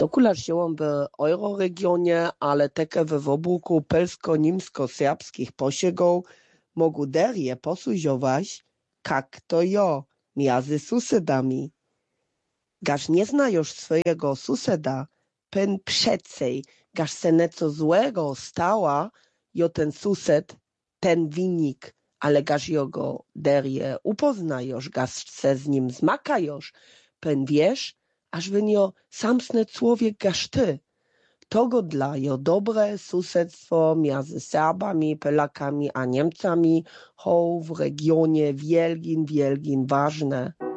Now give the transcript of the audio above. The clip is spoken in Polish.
Dokular żyłam w euroregionie, ale také w obłuku pelsko-nimsko-serbskich posiegów mogą derje posłużować, jak to jo, między sąsiadami. Gaż nie znajosz swojego sąsiada, pen przecej, gaż se nieco złego stała, jo ten sąsiad, ten winnik, ale gaż jego derje upoznajosz, gaż se z nim zmakajosz, pen wiesz, aż wynio samsny człowiek gaż ty. Togo dla jo dobre sąsiedztwo między Serbami, Polakami a Niemcami ho w regionie wielgin ważne.